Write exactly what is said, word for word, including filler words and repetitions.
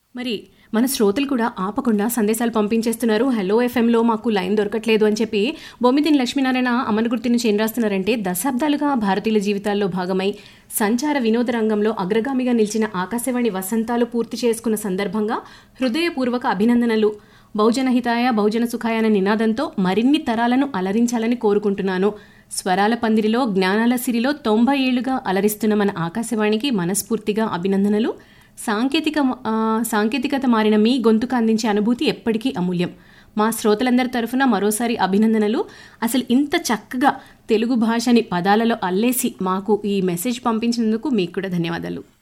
మరి మన శ్రోతలు కూడా ఆపకుండా సందేశాలు పంపించేస్తున్నారు. హలో ఎఫ్ఎంలో మాకు లైన్ దొరకట్లేదు అని చెప్పి బొమ్మిదిని లక్ష్మీనారాయణ అమనగుర్తి నుంచి ఏం రాస్తున్నారంటే, దశాబ్దాలుగా భారతీయుల జీవితాల్లో భాగమై సంచార వినోద రంగంలో అగ్రగామిగా నిలిచిన ఆకాశవాణి వసంతాలు పూర్తి చేసుకున్న సందర్భంగా హృదయపూర్వక అభినందనలు. బహుజన హితాయ బహుజన సుఖాయ అనే నినాదంతో మరిన్ని తరాలను అలరించాలని కోరుకుంటున్నాను. స్వరాల పందిరిలో జ్ఞానాల సిరిలో తొంభై ఏళ్లుగా అలరిస్తున్న మన ఆకాశవాణికి మనస్ఫూర్తిగా అభినందనలు. సాంకేతిక సాంకేతికత మారిన మీ గొంతుకు అందించే అనుభూతి ఎప్పటికీ అమూల్యం. మా శ్రోతలందరి తరఫున మరోసారి అభినందనలు. అసలు ఇంత చక్కగా తెలుగు భాషని పదాలలో అల్లేసి మాకు ఈ మెసేజ్ పంపించినందుకు మీకు కూడా ధన్యవాదాలు.